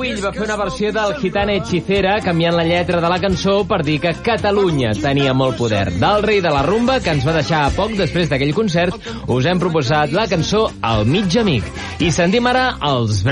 Bofill va fer una versió del Gitana Hechicera, canviant la lletra de la cançó per dir que Catalunya tenia molt poder. Del rei de la rumba, que ens va deixar a poc després d'aquell concert, us hem proposat la cançó El mig amic. I sentim ara els